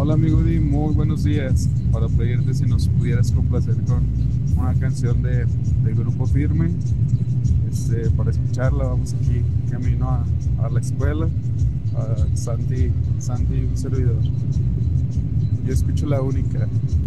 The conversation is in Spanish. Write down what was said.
Hola amigo Di, muy buenos días. Para pedirte si nos pudieras complacer con una canción de Grupo Firme, para escucharla. Vamos aquí camino a la escuela, a Santi, un servidor. Yo escucho la única.